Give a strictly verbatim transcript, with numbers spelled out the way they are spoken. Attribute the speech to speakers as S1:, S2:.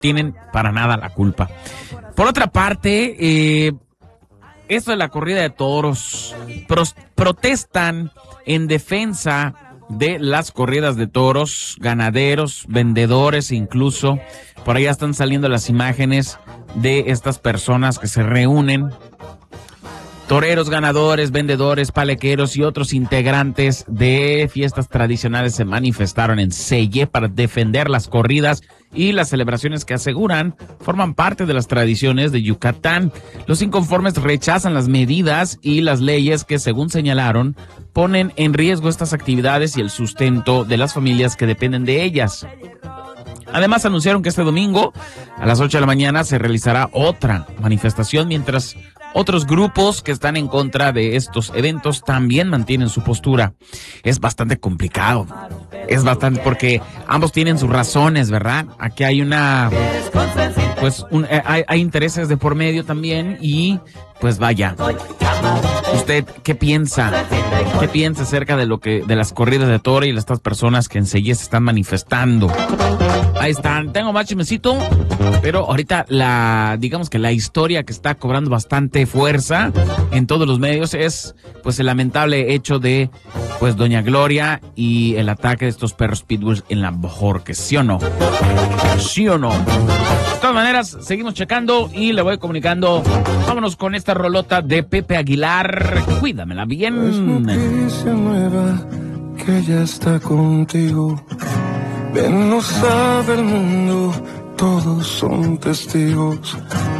S1: tienen para nada la culpa. Por otra parte, eh, esto de la corrida de toros, pros, protestan en defensa de las corridas de toros, ganaderos, vendedores incluso. Por allá están saliendo las imágenes de estas personas que se reúnen. Toreros, ganadores, vendedores, palequeros y otros integrantes de fiestas tradicionales se manifestaron en Celle para defender las corridas y las celebraciones que aseguran forman parte de las tradiciones de Yucatán. Los inconformes rechazan las medidas y las leyes que, según señalaron, ponen en riesgo estas actividades y el sustento de las familias que dependen de ellas. Además, anunciaron que este domingo a las ocho de la mañana se realizará otra manifestación, mientras otros grupos que están en contra de estos eventos también mantienen su postura. Es bastante complicado, es bastante porque ambos tienen sus razones, ¿verdad? Aquí hay una, pues, un, hay, hay intereses de por medio también y, pues vaya. ¿Usted qué piensa? ¿Qué piensa acerca de lo que, de las corridas de toro y de estas personas que en Celle se están manifestando? Ahí están, tengo más chismecito, pero ahorita la, digamos que la historia que está cobrando bastante fuerza en todos los medios es, pues, el lamentable hecho de, pues, Doña Gloria y el ataque de estos perros pitbulls en la Bojorquez, ¿sí o no? ¿Sí o no? De todas maneras, seguimos checando y le voy comunicando. Vámonos con esta rolota de Pepe Aguilar, Cuídamela Bien.
S2: Es noticia nueva que ya está contigo. Ven, no sabe el mundo, todos son testigos.